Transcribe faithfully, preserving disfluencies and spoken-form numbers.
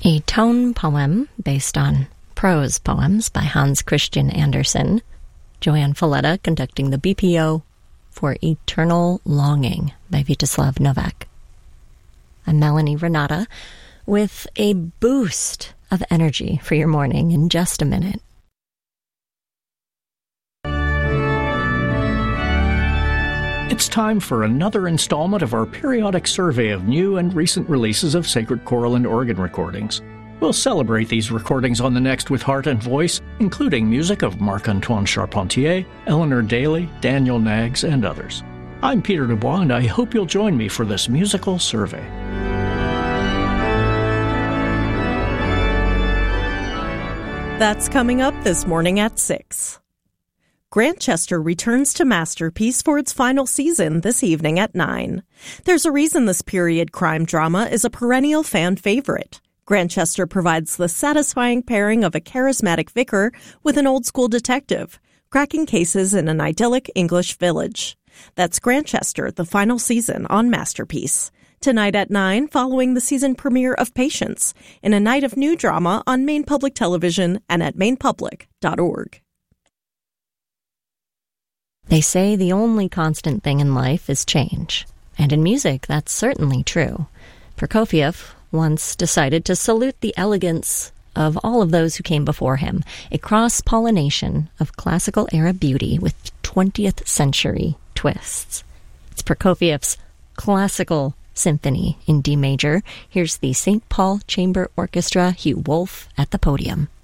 A tone poem based on prose poems by Hans Christian Andersen. Joanne Falletta conducting the B P O for Eternal Longing by Vítězslav Novák. I'm Melanie Renata with a boost of energy for your morning in just a minute. It's time for another installment of our periodic survey of new and recent releases of sacred choral and organ recordings. We'll celebrate these recordings on the next with heart and voice, including music of Marc-Antoine Charpentier, Eleanor Daly, Daniel Nags, and others. I'm Peter Dubois, and I hope you'll join me for this musical survey. That's coming up this morning at six. Grantchester returns to Masterpiece for its final season this evening at nine. There's a reason this period crime drama is a perennial fan favorite. Grantchester provides the satisfying pairing of a charismatic vicar with an old-school detective, cracking cases in an idyllic English village. That's Grantchester, the final season on Masterpiece. Tonight at nine, following the season premiere of Patience, in a night of new drama on Maine Public Television and at maine public dot org. They say the only constant thing in life is change. And in music, that's certainly true. Prokofiev once decided to salute the elegance of all of those who came before him, a cross-pollination of classical-era beauty with twentieth century twists. It's Prokofiev's Classical Symphony in D major. Here's the Saint Paul Chamber Orchestra, Hugh Wolf at the podium.